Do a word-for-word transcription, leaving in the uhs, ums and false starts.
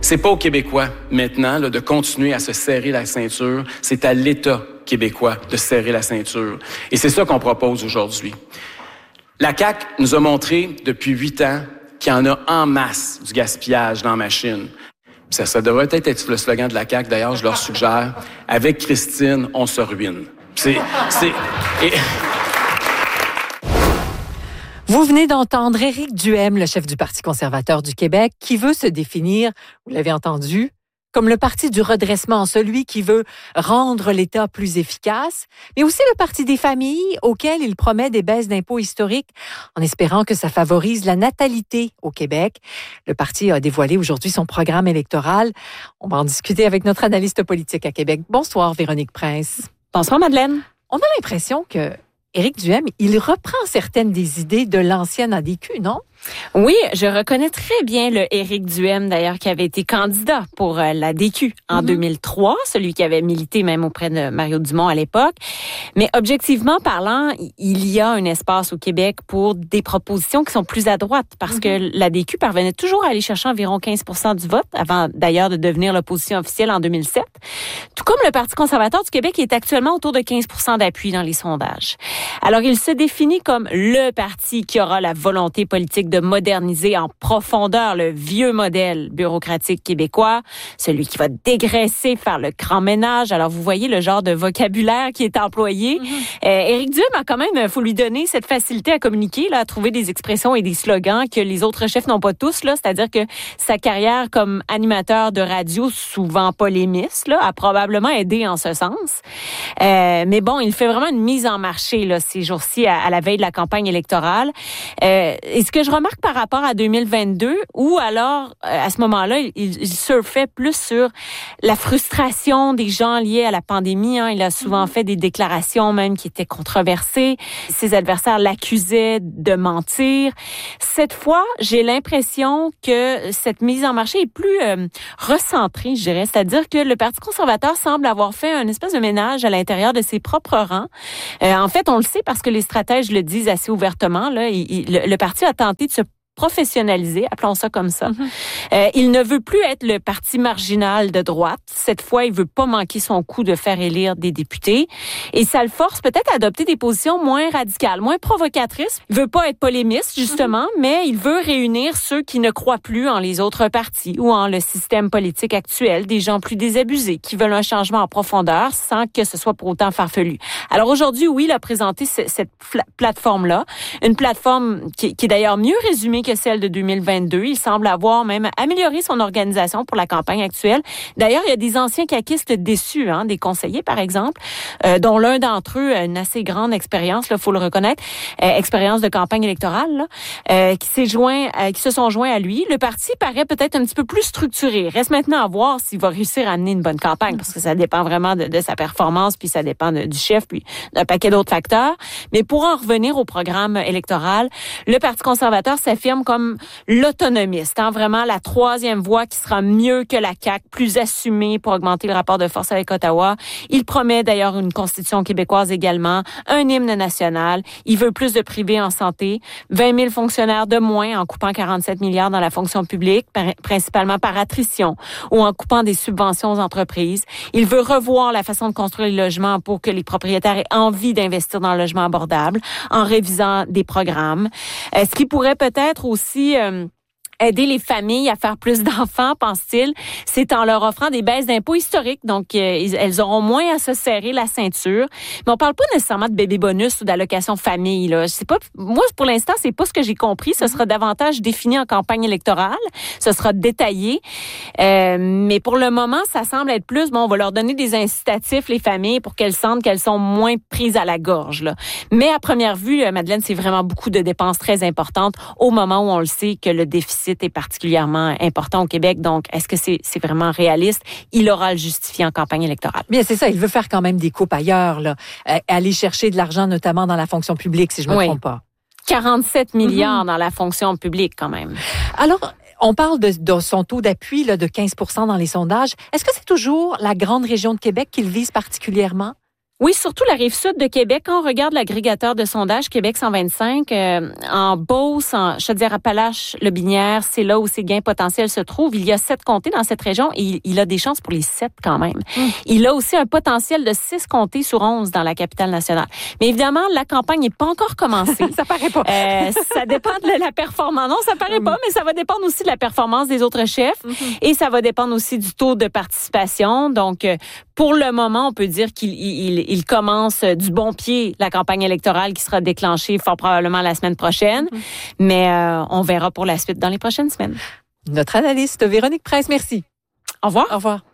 C'est pas aux Québécois, maintenant, là, de continuer à se serrer la ceinture. C'est à l'État québécois de serrer la ceinture. Et c'est ça qu'on propose aujourd'hui. La C A Q nous a montré depuis huit ans qu'il y en a en masse du gaspillage dans la machine. Ça, ça devrait peut-être être le slogan de la C A Q, d'ailleurs, je leur suggère. Avec Christine, on se ruine. C'est... c'est et... Vous venez d'entendre Éric Duhem, le chef du Parti conservateur du Québec, qui veut se définir, vous l'avez entendu, comme le parti du redressement, celui qui veut rendre l'État plus efficace, mais aussi le parti des familles auquel il promet des baisses d'impôts historiques en espérant que ça favorise la natalité au Québec. Le parti a dévoilé aujourd'hui son programme électoral. On va en discuter avec notre analyste politique à Québec. Bonsoir, Véronique Prince. Bonsoir, Madeleine. On a l'impression que Éric Duhem, il reprend certaines des idées de l'ancienne A D Q, non? Oui, je reconnais très bien le Éric Duhem, d'ailleurs, qui avait été candidat pour euh, l'A D Q en mm-hmm. deux mille trois, celui qui avait milité même auprès de Mario Dumont à l'époque. Mais objectivement parlant, il y a un espace au Québec pour des propositions qui sont plus à droite, parce mm-hmm. que l'A D Q parvenait toujours à aller chercher environ quinze pour cent du vote, avant d'ailleurs de devenir l'opposition officielle en deux mille sept. Tout comme le Parti conservateur du Québec, qui est actuellement autour de quinze pour cent d'appui dans les sondages. Alors, il se définit comme le parti qui aura la volonté politique de moderniser en profondeur le vieux modèle bureaucratique québécois, celui qui va dégraisser, faire le grand ménage. Alors, vous voyez le genre de vocabulaire qui est employé. Mm-hmm. Euh, Éric Duhem a quand même, faut lui donner cette facilité à communiquer, là, à trouver des expressions et des slogans que les autres chefs n'ont pas tous, là. C'est-à-dire que sa carrière comme animateur de radio, souvent polémiste, là, a probablement aidé en ce sens. Euh, mais bon, il fait vraiment une mise en marché, là, ces jours-ci, à, à la veille de la campagne électorale. Euh, et ce que je remarque par rapport à deux mille vingt-deux, où alors, à ce moment-là, il, il surfait plus sur la frustration des gens liés à la pandémie. Hein. Il a souvent fait des déclarations même qui étaient controversées. Ses adversaires l'accusaient de mentir. Cette fois, j'ai l'impression que cette mise en marché est plus euh, recentrée, je dirais. C'est-à-dire que le Parti conservateur semble avoir fait un espèce de ménage à l'intérieur de ses propres rangs. Euh, en fait, on le sait parce que les stratèges le disent assez ouvertement. Là, il, il, le, le parti a tenté de se professionnalisé, appelons ça comme ça. Mm-hmm. Euh, il ne veut plus être le parti marginal de droite. Cette fois, il veut pas manquer son coup de faire élire des députés. Et ça le force peut-être à adopter des positions moins radicales, moins provocatrices. Il veut pas être polémiste, justement, mm-hmm. mais il veut réunir ceux qui ne croient plus en les autres partis ou en le système politique actuel, des gens plus désabusés, qui veulent un changement en profondeur sans que ce soit pour autant farfelu. Alors aujourd'hui, oui, il a présenté ce, cette pla- plateforme-là, une plateforme qui, qui est d'ailleurs mieux résumée que celle de deux mille vingt-deux. Il semble avoir même amélioré son organisation pour la campagne actuelle. D'ailleurs, il y a des anciens caquistes déçus, hein, des conseillers, par exemple, euh, dont l'un d'entre eux a une assez grande expérience, il faut le reconnaître, euh, expérience de campagne électorale, là, euh, qui s'est joint, euh, qui se sont joints à lui. Le parti paraît peut-être un petit peu plus structuré. Reste maintenant à voir s'il va réussir à amener une bonne campagne, parce que ça dépend vraiment de, de sa performance, puis ça dépend de, du chef, puis d'un paquet d'autres facteurs. Mais pour en revenir au programme électoral, le Parti conservateur s'affirme comme l'autonomiste, hein, vraiment la troisième voie qui sera mieux que la C A Q, plus assumée pour augmenter le rapport de force avec Ottawa. Il promet d'ailleurs une constitution québécoise également, un hymne national. Il veut plus de privés en santé, vingt mille fonctionnaires de moins en coupant quarante-sept milliards dans la fonction publique, principalement par attrition ou en coupant des subventions aux entreprises. Il veut revoir la façon de construire les logements pour que les propriétaires aient envie d'investir dans le logement abordable en révisant des programmes. Euh, ce qui pourrait peut-être aussi euh, aider les familles à faire plus d'enfants, pense-t-il, c'est en leur offrant des baisses d'impôts historiques. Donc, euh, elles auront moins à se serrer la ceinture. Mais on parle pas nécessairement de bébé bonus ou d'allocation famille, là. Je sais pas, moi, pour l'instant, c'est pas ce que j'ai compris. Ce sera davantage défini en campagne électorale. Ce sera détaillé. Euh, mais pour le moment, ça semble être plus, bon, on va leur donner des incitatifs, les familles, pour qu'elles sentent qu'elles sont moins prises à la gorge, là. Mais à première vue, Madeleine, c'est vraiment beaucoup de dépenses très importantes au moment où on le sait que le déficit est particulièrement important au Québec. Donc, est-ce que c'est, c'est vraiment réaliste? Il aura à le justifier en campagne électorale. Bien, c'est ça. Il veut faire quand même des coupes ailleurs, là. Euh, aller chercher de l'argent, notamment dans la fonction publique, si je me oui. trompe pas. quarante-sept milliards mm-hmm. dans la fonction publique, quand même. Alors, on parle de, de son taux d'appui là, de quinze pour cent dans les sondages. Est-ce que c'est toujours la grande région de Québec qu'il vise particulièrement? Oui, surtout la Rive-Sud de Québec. Quand on regarde l'agrégateur de sondage Québec cent vingt-cinq, euh, en Beauce, en Chaudière-Appalaches, Le Binière, c'est là où ses gains potentiels se trouvent. Il y a sept comtés dans cette région et il, il a des chances pour les sept quand même. Mmh. Il a aussi un potentiel de six comtés sur onze dans la capitale nationale. Mais évidemment, la campagne n'est pas encore commencée. Ça paraît pas. Euh, ça dépend de la performance. Non, ça paraît mmh. pas, mais ça va dépendre aussi de la performance des autres chefs mmh. et ça va dépendre aussi du taux de participation. Donc, pour le moment, on peut dire qu'il il, il commence du bon pied la campagne électorale qui sera déclenchée fort probablement la semaine prochaine. Mm-hmm. Mais euh, on verra pour la suite dans les prochaines semaines. Notre analyste Véronique Preiss, merci. Au revoir. Au revoir.